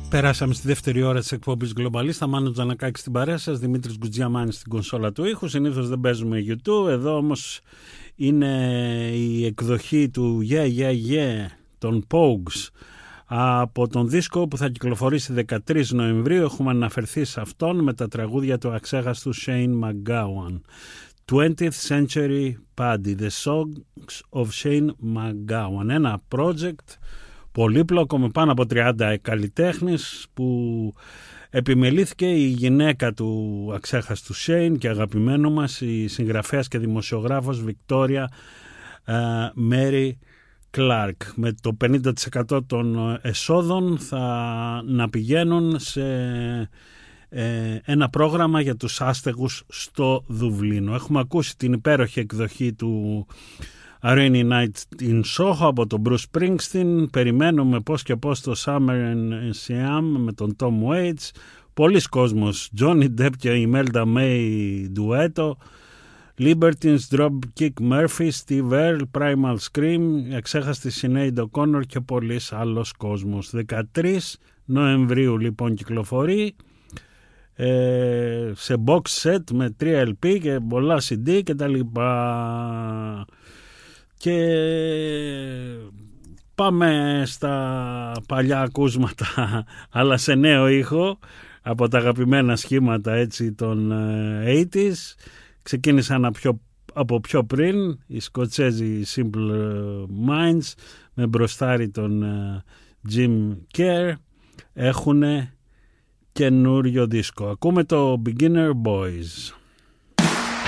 Περάσαμε στη δεύτερη ώρα της εκπομπής Globalista. Μάνος Τζανακάκης στην παρέα σας, Δημήτρης Γκουτζιαμάνης στην κονσόλα του ήχου. Συνήθως δεν παίζουμε YouTube. Εδώ όμως είναι η εκδοχή του Yeah Yeah Yeah των Pogues από τον δίσκο που θα κυκλοφορήσει 13 Νοεμβρίου. Έχουμε αναφερθεί σε αυτόν με τα τραγούδια του αξέχαστου Shane MacGowan. 20th Century Paddy, The Songs of Shane MacGowan. Ένα project πολύπλοκο με πάνω από 30 καλλιτέχνες που επιμελήθηκε η γυναίκα του αξέχαστου Shane και αγαπημένου μας, η συγγραφέας και δημοσιογράφος Victoria Mary Clark, με το 50% των εσόδων να πηγαίνουν σε ένα πρόγραμμα για τους άστεγους στο Δουβλίνο. Έχουμε ακούσει την υπέροχη εκδοχή του A Rainy Night in Soho από τον Bruce Springsteen. Περιμένουμε πώς και πώς το Summer in Siam με τον Tom Waits. Πολλοί κόσμος, Johnny Depp και η Imelda May ντουέτο, Libertines, Dropkick Murphys, Steve Earle, Primal Scream, η αξέχαστη Sinead O'Connor και πολλής άλλος κόσμος. 13 Νοεμβρίου λοιπόν κυκλοφορεί σε box set με 3 LP και πολλά CD και τα λοιπά. Και πάμε στα παλιά ακούσματα αλλά σε νέο ήχο από τα αγαπημένα σχήματα έτσι των 80s. Ξεκίνησαν από πιο πριν οι Σκοτσέζοι Simple Minds με μπροστάρι τον Jim Kerr. Έχουν καινούριο δίσκο. Ακούμε το Beginner Boys.